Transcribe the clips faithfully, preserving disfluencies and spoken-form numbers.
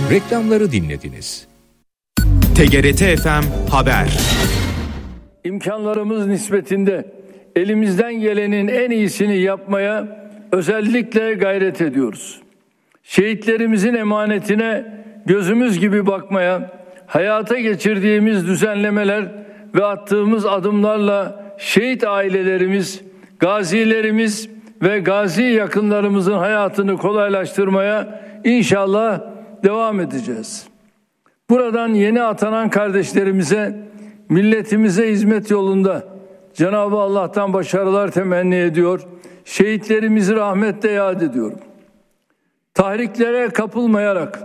Reklamları dinlediniz. T G R T F M Haber. İmkanlarımız nispetinde elimizden gelenin en iyisini yapmaya özellikle gayret ediyoruz. Şehitlerimizin emanetine gözümüz gibi bakmaya, hayata geçirdiğimiz düzenlemeler ve attığımız adımlarla şehit ailelerimiz, gazilerimiz ve gazi yakınlarımızın hayatını kolaylaştırmaya inşallah devam edeceğiz. Buradan yeni atanan kardeşlerimize, milletimize hizmet yolunda Cenab-ı Allah'tan başarılar temenni ediyor. Şehitlerimizi rahmetle yad ediyorum. Tahriklere kapılmayarak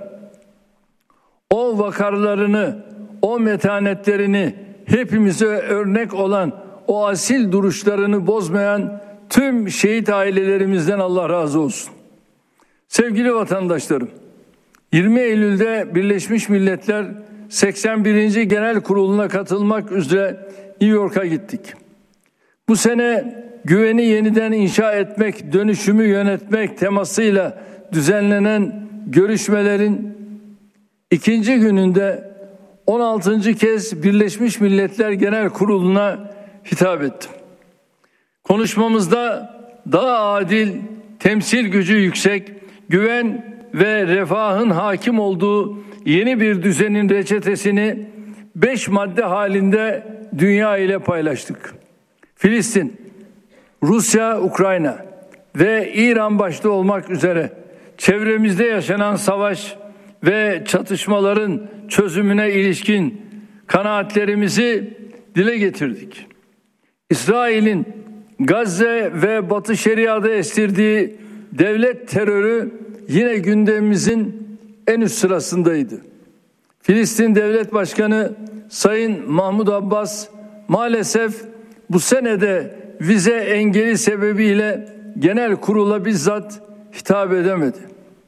o vakarlarını, o metanetlerini, hepimize örnek olan o asil duruşlarını bozmayan tüm şehit ailelerimizden Allah razı olsun. Sevgili vatandaşlarım, yirmi Eylül'de Birleşmiş Milletler seksen birinci Genel Kurulu'na katılmak üzere New York'a gittik. Bu sene güveni yeniden inşa etmek, dönüşümü yönetmek temasıyla düzenlenen görüşmelerin ikinci gününde on altıncı kez Birleşmiş Milletler Genel Kurulu'na hitap ettim. Konuşmamızda daha adil, temsil gücü yüksek, güven ve refahın hakim olduğu yeni bir düzenin reçetesini beş madde halinde dünya ile paylaştık. Filistin, Rusya, Ukrayna ve İran başta olmak üzere çevremizde yaşanan savaş ve çatışmaların çözümüne ilişkin kanaatlerimizi dile getirdik. İsrail'in Gazze ve Batı Şeria'da estirdiği devlet terörü yine gündemimizin en üst sırasındaydı. Filistin Devlet Başkanı Sayın Mahmud Abbas maalesef bu senede vize engeli sebebiyle genel kurula bizzat hitap edemedi.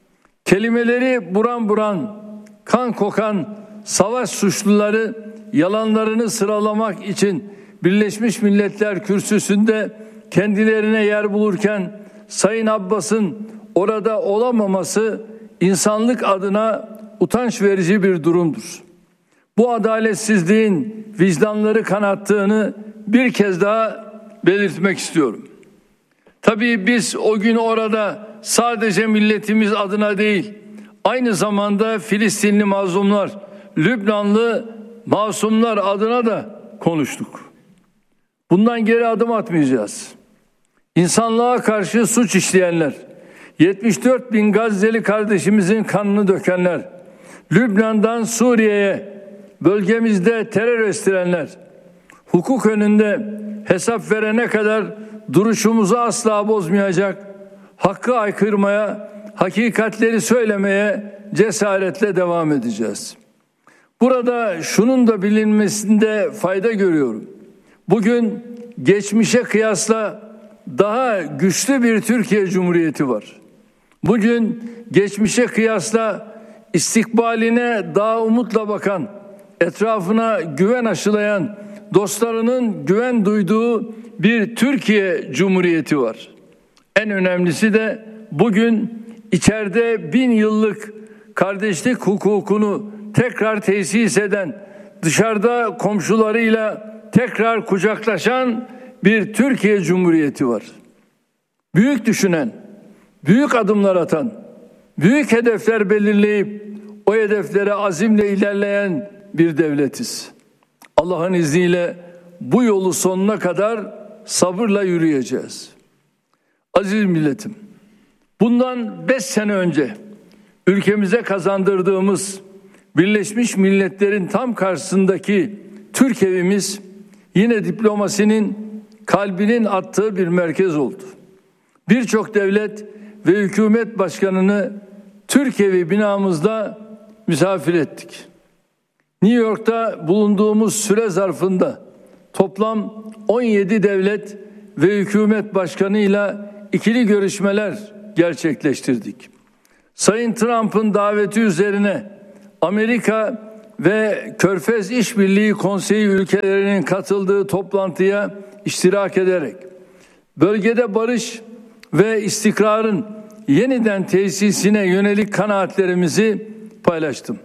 Kelimeleri buran buran, kan kokan savaş suçluları yalanlarını sıralamak için Birleşmiş Milletler kürsüsünde kendilerine yer bulurken Sayın Abbas'ın orada olamaması insanlık adına utanç verici bir durumdur. Bu adaletsizliğin vicdanları kanattığını bir kez daha belirtmek istiyorum. Tabii biz o gün orada sadece milletimiz adına değil, aynı zamanda Filistinli mazlumlar, Lübnanlı masumlar adına da konuştuk. Bundan geri adım atmayacağız. İnsanlığa karşı suç işleyenler, yetmiş dört bin Gazze'li kardeşimizin kanını dökenler, Lübnan'dan Suriye'ye bölgemizde terör estirenler, hukuk önünde hesap verene kadar duruşumuzu asla bozmayacak, hakkı aykırmaya, hakikatleri söylemeye cesaretle devam edeceğiz. Burada şunun da bilinmesinde fayda görüyorum. Bugün geçmişe kıyasla daha güçlü bir Türkiye Cumhuriyeti var. Bugün geçmişe kıyasla istikbaline daha umutla bakan, etrafına güven aşılayan, dostlarının güven duyduğu bir Türkiye Cumhuriyeti var. En önemlisi de bugün içeride bin yıllık kardeşlik hukukunu tekrar tesis eden, dışarıda komşularıyla tekrar kucaklaşan bir Türkiye Cumhuriyeti var. Büyük düşünen, büyük adımlar atan, büyük hedefler belirleyip o hedeflere azimle ilerleyen bir devletiz. Allah'ın izniyle bu yolu sonuna kadar sabırla yürüyeceğiz. Aziz milletim, bundan beş sene önce ülkemize kazandırdığımız Birleşmiş Milletler'in tam karşısındaki Türk evimiz yine diplomasinin kalbinin attığı bir merkez oldu. Birçok devlet ve hükümet başkanını Türk evi binamızda misafir ettik. New York'ta bulunduğumuz süre zarfında toplam on yedi devlet ve hükümet başkanıyla ikili görüşmeler gerçekleştirdik. Sayın Trump'ın daveti üzerine Amerika ve Körfez İşbirliği Konseyi ülkelerinin katıldığı toplantıya iştirak ederek bölgede barış ve istikrarın yeniden tesisine yönelik kanaatlerimizi paylaştım.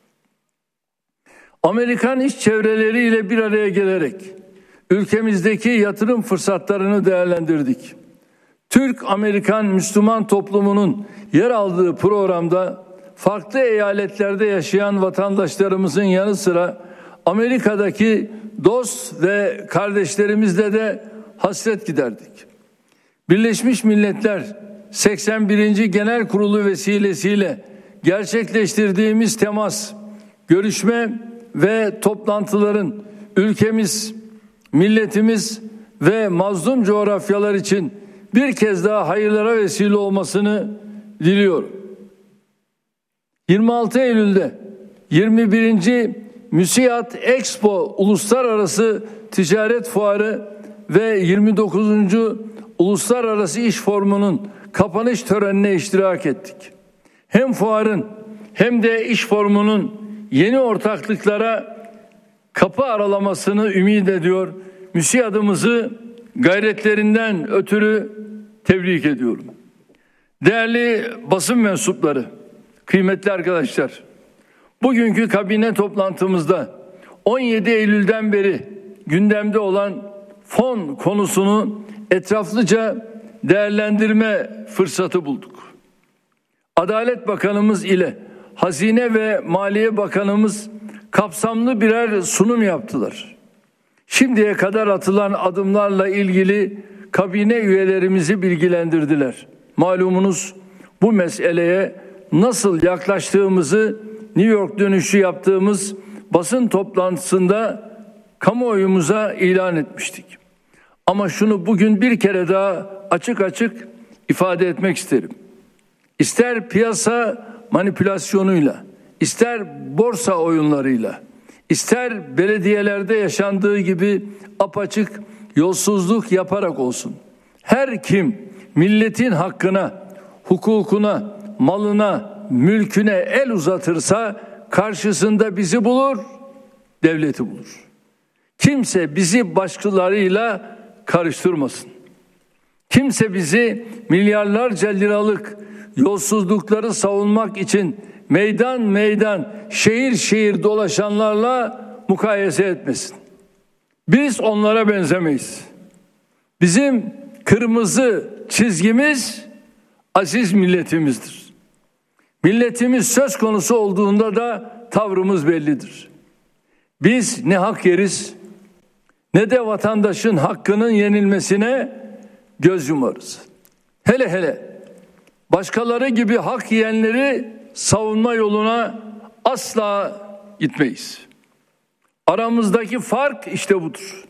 Amerikan iş çevreleriyle bir araya gelerek ülkemizdeki yatırım fırsatlarını değerlendirdik. Türk-Amerikan Müslüman toplumunun yer aldığı programda farklı eyaletlerde yaşayan vatandaşlarımızın yanı sıra Amerika'daki dost ve kardeşlerimizle de hasret giderdik. Birleşmiş Milletler seksen birinci Genel Kurulu vesilesiyle gerçekleştirdiğimiz temas, görüşme ve toplantıların ülkemiz, milletimiz ve mazlum coğrafyalar için bir kez daha hayırlara vesile olmasını diliyorum. yirmi altı Eylül'de yirmi birinci MÜSİAD Expo Uluslararası Ticaret Fuarı ve yirmi dokuzuncu Uluslararası İş Forumu'nun kapanış törenine iştirak ettik. Hem fuarın hem de iş forumunun yeni ortaklıklara kapı aralamasını ümit ediyor. MÜSİAD'ımızı gayretlerinden ötürü tebrik ediyorum. Değerli basın mensupları, kıymetli arkadaşlar, bugünkü kabine toplantımızda on yedi Eylül'den beri gündemde olan fon konusunu etraflıca değerlendirme fırsatı bulduk. Adalet Bakanımız ile Hazine ve Maliye Bakanımız kapsamlı birer sunum yaptılar. Şimdiye kadar atılan adımlarla ilgili kabine üyelerimizi bilgilendirdiler. Malumunuz bu meseleye nasıl yaklaştığımızı New York dönüşü yaptığımız basın toplantısında kamuoyumuza ilan etmiştik. Ama şunu bugün bir kere daha açık açık ifade etmek isterim. İster piyasa manipülasyonuyla, ister borsa oyunlarıyla, ister belediyelerde yaşandığı gibi apaçık yolsuzluk yaparak olsun. Her kim milletin hakkına, hukukuna, malına, mülküne el uzatırsa karşısında bizi bulur, devleti bulur. Kimse bizi başkalarıyla karıştırmasın. Kimse bizi milyarlarca liralık yolsuzlukları savunmak için meydan meydan, şehir şehir dolaşanlarla mukayese etmesin. Biz onlara benzemeyiz. Bizim kırmızı çizgimiz aziz milletimizdir. Milletimiz söz konusu olduğunda da tavrımız bellidir. Biz ne hak yeriz ne de vatandaşın hakkının yenilmesine göz yumarız. Hele hele başkaları gibi hak yiyenleri savunma yoluna asla gitmeyiz. Aramızdaki fark işte budur.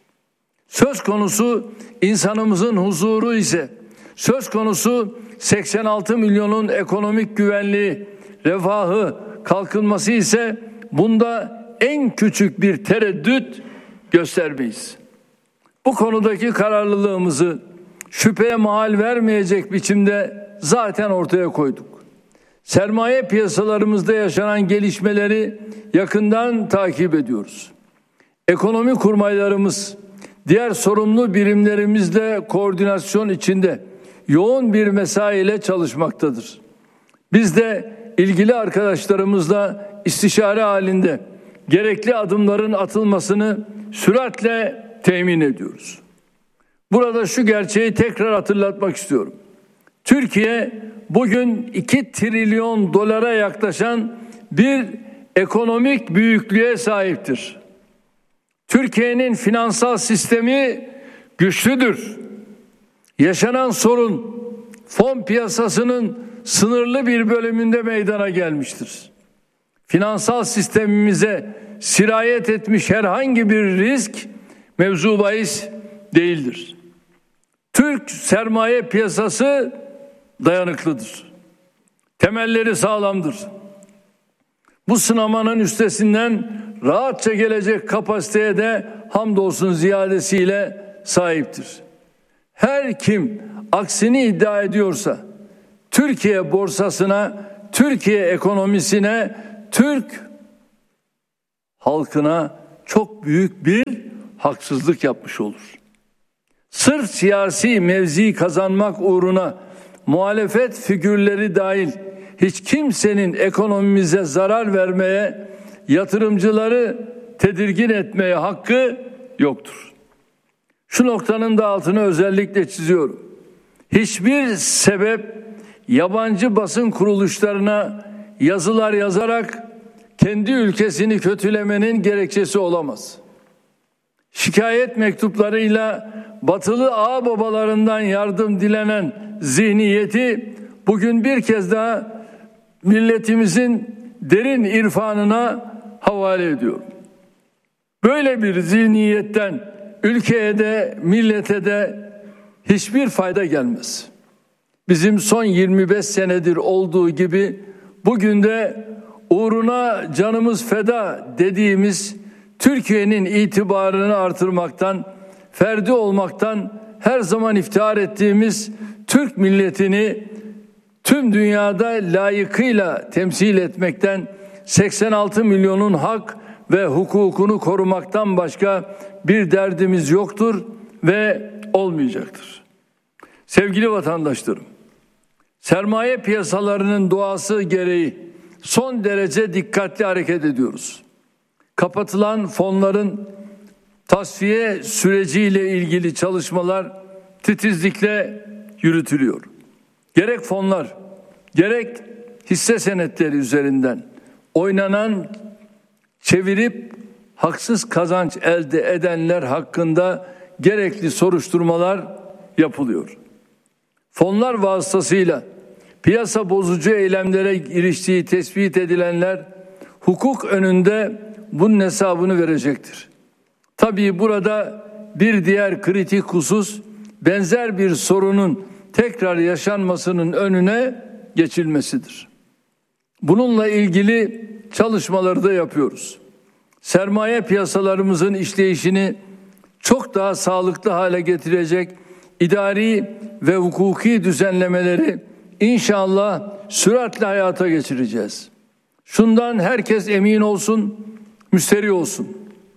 Söz konusu insanımızın huzuru ise, söz konusu seksen altı milyonun ekonomik güvenliği, refahı, kalkınması ise bunda en küçük bir tereddüt göstermeyiz. Bu konudaki kararlılığımızı şüpheye mahal vermeyecek biçimde zaten ortaya koyduk. Sermaye piyasalarımızda yaşanan gelişmeleri yakından takip ediyoruz. Ekonomi kurmaylarımız, diğer sorumlu birimlerimizle koordinasyon içinde yoğun bir mesaiyle çalışmaktadır. Biz de ilgili arkadaşlarımızla istişare halinde gerekli adımların atılmasını süratle temin ediyoruz. Burada şu gerçeği tekrar hatırlatmak istiyorum. Türkiye bugün iki trilyon dolara yaklaşan bir ekonomik büyüklüğe sahiptir. Türkiye'nin finansal sistemi güçlüdür. Yaşanan sorun fon piyasasının sınırlı bir bölümünde meydana gelmiştir. Finansal sistemimize sirayet etmiş herhangi bir risk mevzu bahis değildir. Türk sermaye piyasası dayanıklıdır. Temelleri sağlamdır. Bu sınamanın üstesinden rahatça gelecek kapasiteye de hamdolsun ziyadesiyle sahiptir. Her kim aksini iddia ediyorsa Türkiye borsasına, Türkiye ekonomisine, Türk halkına çok büyük bir haksızlık yapmış olur. Sırf siyasi mevzi kazanmak uğruna muhalefet figürleri dahil hiç kimsenin ekonomimize zarar vermeye, yatırımcıları tedirgin etmeye hakkı yoktur. Şu noktanın da altını özellikle çiziyorum. Hiçbir sebep yabancı basın kuruluşlarına yazılar yazarak kendi ülkesini kötülemenin gerekçesi olamaz. Şikayet mektuplarıyla batılı ağababalarından yardım dilenen zihniyeti bugün bir kez daha milletimizin derin irfanına havale ediyorum. Böyle bir zihniyetten ülkeye de millete de hiçbir fayda gelmez. Bizim son yirmi beş senedir olduğu gibi bugün de uğruna canımız feda dediğimiz Türkiye'nin itibarını artırmaktan, ferdi olmaktan her zaman iftihar ettiğimiz Türk milletini tüm dünyada layıkıyla temsil etmekten, seksen altı milyonun hak ve hukukunu korumaktan başka bir derdimiz yoktur ve olmayacaktır. Sevgili vatandaşlarım, sermaye piyasalarının doğası gereği son derece dikkatli hareket ediyoruz. Kapatılan fonların tasfiye süreciyle ilgili çalışmalar titizlikle yürütülüyor. Gerek fonlar, gerek hisse senetleri üzerinden oynanan, çevirip haksız kazanç elde edenler hakkında gerekli soruşturmalar yapılıyor. Fonlar vasıtasıyla piyasa bozucu eylemlere giriştiği tespit edilenler hukuk önünde bunun hesabını verecektir. Tabii burada bir diğer kritik husus benzer bir sorunun tekrar yaşanmasının önüne geçilmesidir. Bununla ilgili çalışmaları da yapıyoruz. Sermaye piyasalarımızın işleyişini çok daha sağlıklı hale getirecek idari ve hukuki düzenlemeleri İnşallah süratle hayata geçireceğiz. Şundan herkes emin olsun, müsterih olsun.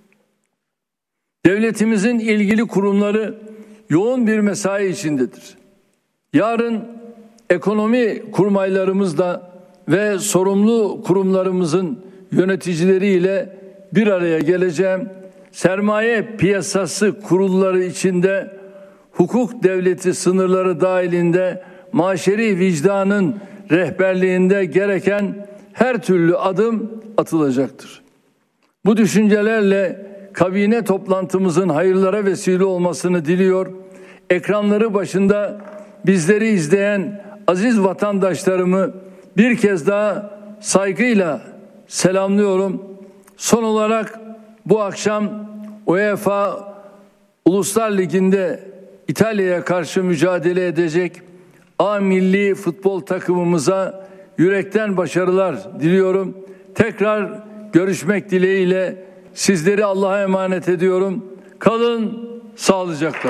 Devletimizin ilgili kurumları yoğun bir mesai içindedir. Yarın ekonomi kurmaylarımızla ve sorumlu kurumlarımızın yöneticileriyle bir araya geleceğim. Sermaye piyasası kurulları içinde hukuk devleti sınırları dahilinde maşeri vicdanın rehberliğinde gereken her türlü adım atılacaktır. Bu düşüncelerle kabine toplantımızın hayırlara vesile olmasını diliyor. Ekranları başında bizleri izleyen aziz vatandaşlarımı bir kez daha saygıyla selamlıyorum. Son olarak bu akşam UEFA Uluslar Ligi'nde İtalya'ya karşı mücadele edecek A milli futbol takımımıza yürekten başarılar diliyorum. Tekrar görüşmek dileğiyle sizleri Allah'a emanet ediyorum. Kalın sağlıcakla.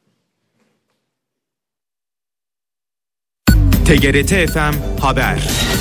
T G R T F M Haber.